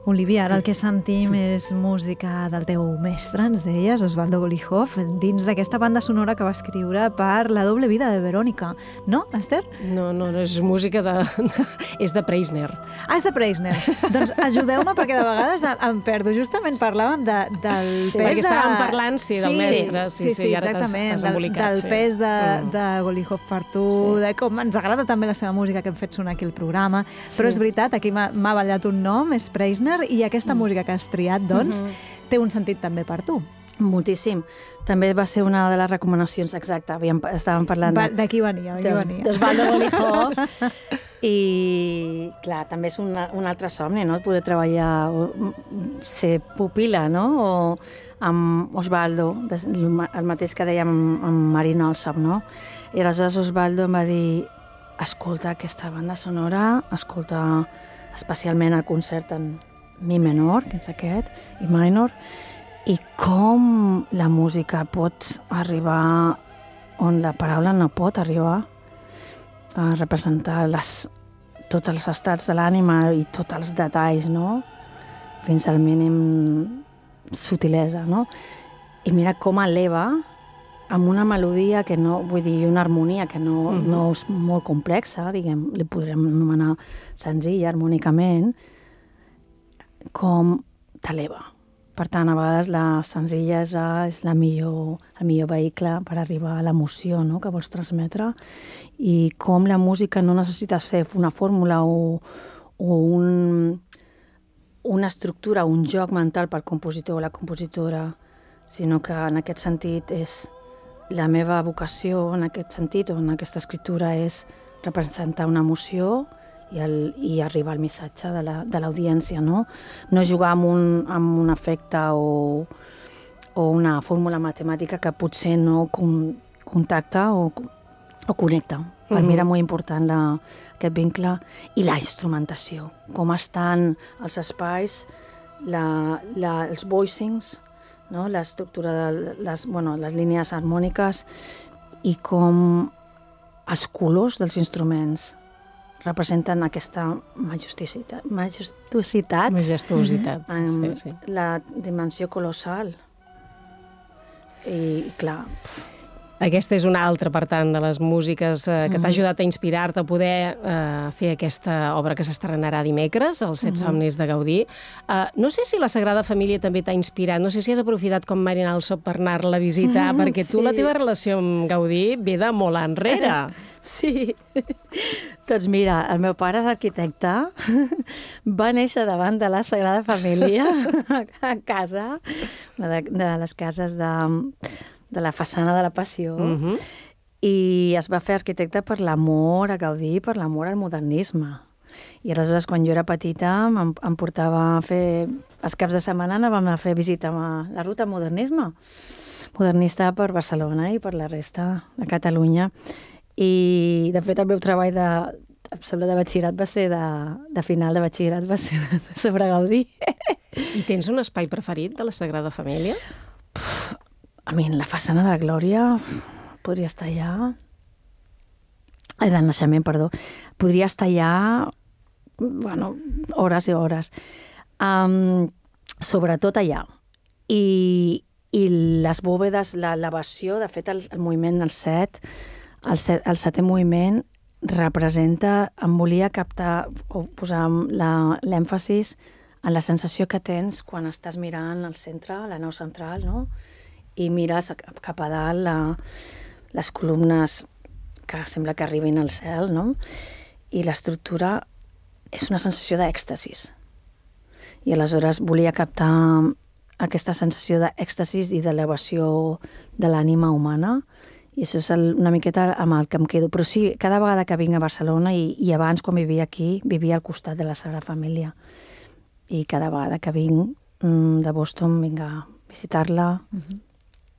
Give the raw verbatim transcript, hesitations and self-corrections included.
Olivia, ara el que sentim és música del teu mestre, ens deies, Osvaldo Golijov, dins d'aquesta banda sonora que va escriure per La doble vida de Verónica. No, Esther? No, no, no és música de... és de Preisner. Ah, és de Preisner. Doncs ajudeu-me, perquè de vegades em perdo. Justament parlàvem de, del sí, pes perquè de... estàvem parlant, sí, del sí, mestre. Sí, sí, sí, i ara exactament, t'has embolicat. Del, del sí. pes de, mm. de Golijov per tu, Sí. de com ens agrada també la seva música que hem fet sonar aquí al programa. Sí. Però és veritat, aquí m'ha ballat un nom, és Preisner, i aquesta mm. música que has triat, doncs, mm-hmm. té un sentit també per tu. Moltíssim. També va ser una de les recomanacions, exacte, havíem, estàvem parlant Va, d'aquí venia, d'aquí venia. D'Osvaldo Golijov. I, clar, també és una, un altre somni, no?, poder treballar, ser pupila, no?, o amb Osvaldo, el mateix que dèiem amb Marina Alsop, no? I aleshores Osvaldo em va dir, escolta aquesta banda sonora, escolta especialment el concert en mi menor, que és aquest, i minor, i com la música pot arribar on la paraula no pot arribar a representar les, tots els estats de l'ànima i tots els detalls, no? Fins al mínim sutilesa, no? I mira com eleva amb una melodia que no, vull dir, una harmonia que no, mm-hmm. no és molt complexa, diguem, li podrem anomenar senzilla, harmònicament, com t'eleva. Per tant, a vegades la senzillesa és la millor, el millor vehicle per arribar a l'emoció, no?, que vols transmetre, i com la música no necessita ser una fórmula o, o un, una estructura, un joc mental pel compositor o la compositora, sinó que en aquest sentit és la meva vocació, en aquest sentit, o en aquesta escriptura, és representar una emoció i, el, i arribar al missatge de l'audiència, no? No jugar amb un, amb un efecte o, o una fórmula matemàtica que potser no con, contacta o, o connecta. Per mm-hmm. mi era molt important la, aquest vincle i la instrumentació, com estan els espais, la, la, els voicings, no? L'estructura de les, bueno, les línies harmòniques i com els colors dels instruments representen aquesta majesticitat, majestuositat, majestuositat. En sí, sí. la dimensió colossal. I, clar... Aquesta és una altra, per tant, de les músiques eh, que t'ha ajudat a inspirar-te a poder eh, fer aquesta obra que s'estrenarà dimecres, Els set somnis de Gaudí. Uh, no sé si la Sagrada Família també t'ha inspirat, no sé si has aprofitat com Marina Alsop per anar-la a visitar, mm, perquè tu sí. La teva relació amb Gaudí ve de molt enrere. Sí. Doncs mira, el meu pare és arquitecte, va néixer davant de la Sagrada Família, a casa, de, de les cases de... de la façana de la Passió, uh-huh. i es va fer arquitecte per l'amor a Gaudí, per l'amor al modernisme. I aleshores, quan jo era petita, em, em portava a fer... Els caps de setmana anàvem a fer visita a la ruta modernisme, modernista per Barcelona i per la resta de Catalunya. I, de fet, el meu treball de, de batxillerat va ser de, de final de batxillerat, va ser sobre Gaudí. I tens un espai preferit de la Sagrada Família? Pff, a mi, la façana de la Glòria podria estar allà... Ai, del naixement, perdó. Podria estar allà, bueno, hores i hores. Um, sobretot allà. I, i les bòvedes, l'elevació, de fet, el, el moviment, el set, el, set, el setè moviment representa, em volia captar o posar l'èmfasis en la sensació que tens quan estàs mirant al centre, la nau central, no?, i mires cap a dalt la, les columnes que sembla que arribin al cel, no? I l'estructura és una sensació d'èxtasis. I aleshores volia captar aquesta sensació d'èxtasis i d'elevació de l'ànima humana, i això és el, una miqueta amb el que em quedo. Però sí, cada vegada que vinc a Barcelona, i, i abans, quan vivia aquí, vivia al costat de la Sagrada Família. I cada vegada que vinc mm, de Boston, vinc a visitar-la, uh-huh.